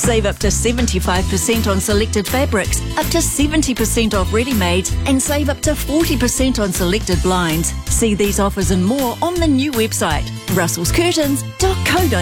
Save up to 75% on selected fabrics, up to 70% off ready-mades, and save up to 40% on selected blinds. See these offers and more on the new website, russellscurtains.co.nz.